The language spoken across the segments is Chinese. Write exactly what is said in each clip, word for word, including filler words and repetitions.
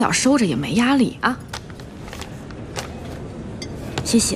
要收着也没压力啊。谢谢。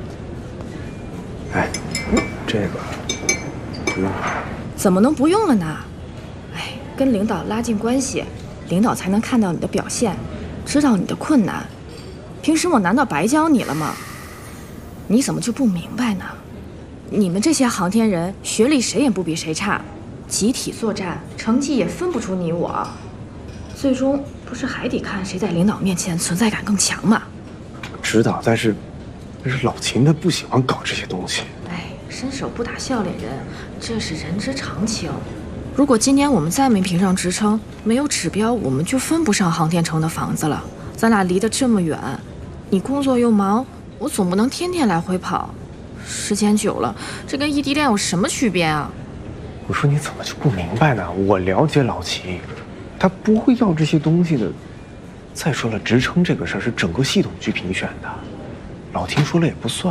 哎，这个不用。 怎么能不用了呢？哎，跟领导拉近关系，领导才能看到你的表现，知道你的困难。平时我难道白教你了吗？你怎么就不明白呢？你们这些航天人学历谁也不比谁差，集体作战成绩也分不出你我，最终不是还得看谁在领导面前存在感更强吗？ 知道，但是但是老秦他不喜欢搞这些东西。 哎，伸手不打笑脸人，这是人之常情。如果今年我们再没评上职称，没有指标，我们就分不上航天城的房子了。咱俩离得这么远，你工作又忙，我总不能天天来回跑，时间久了，这跟异地恋有什么区别啊？ 我说你怎么就不明白呢？我了解老秦，他不会要这些东西的。再说了，职称这个事儿是整个系统去评选的，老秦说了也不算。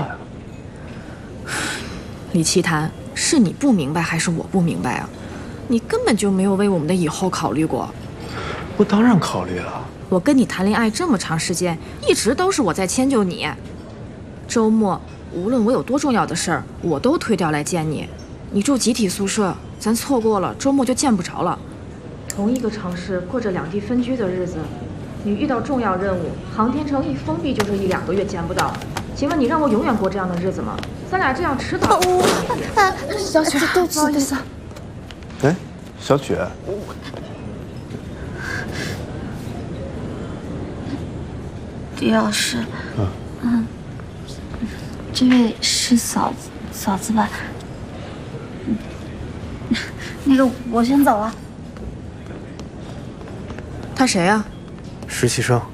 李奇谭，是你不明白还是我不明白啊？你根本就没有为我们的以后考虑过。 我当然考虑了。 我跟你谈恋爱这么长时间，一直都是我在迁就你。周末无论我有多重要的事儿，我都推掉来见你。你住集体宿舍，咱错过了周末就见不着了。同一个城市过着两地分居的日子，你遇到重要任务，航天城一封闭就是一两个月见不到。请问你让我永远过这样的日子吗？咱俩这样迟早…… 啊，小雪，对不起，对不起。 哎，小雪。 李老师，嗯嗯，这位是嫂子嫂子吧？嗯，那个我先走了。 他谁呀？ 实习生。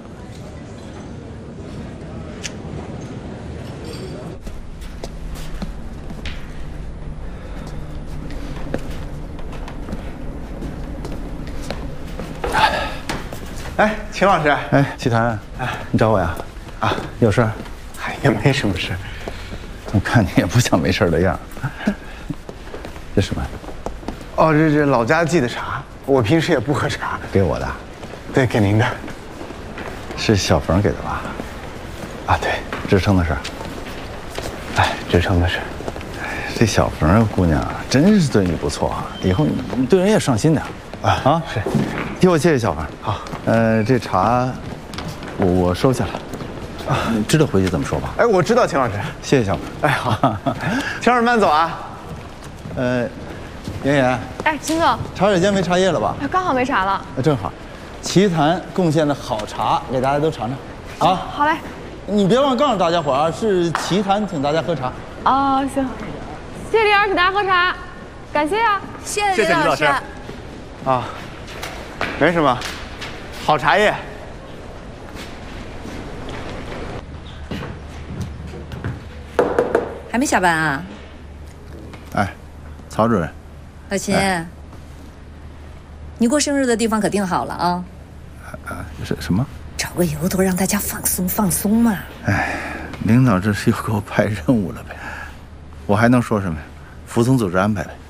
哎，秦老师， 哎，奇谭，哎，你找我呀？啊，有事？ 哎，也没什么事。 我看你也不像没事的样。这什么？ 哦，这这老家寄的茶，我平时也不喝茶。 给我的？ 对，给您的。 是小冯给的吧？ 啊，对， 职称的事。 哎，职称的事。 哎，这小冯姑娘啊，真是对你不错啊，以后你对人也上心点。啊啊， 是。 替我谢谢小冯。 好， 呃，这茶我我收下了。啊，知道回去怎么说吧？ 哎，我知道，秦老师。 谢谢小冯。 哎，好，秦老师慢走啊。 呃，妍妍。 哎，秦总， 茶水间没茶叶了吧？ 刚好没茶了。 那正好，奇谭贡献的好茶给大家都尝尝。啊， 好嘞。 你别忘告诉大家伙啊，是奇谭请大家喝茶。 哦，行。谢谢李老师请大家喝茶，感谢啊。 谢谢李老师。 啊，没什么，好茶叶。 还没下班啊？ 哎，曹主任， 老秦，哎、你过生日的地方可定好了啊？ 啊，什什么？ 找个由头让大家放松放松嘛。 哎，领导这是又给我派任务了呗？我还能说什么呀？服从组织安排呗。